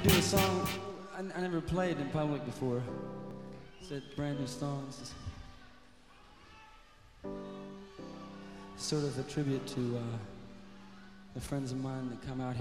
to do a song I never played in public before. It's a brand new song. It's sort of a tribute to the friends of mine that come out here.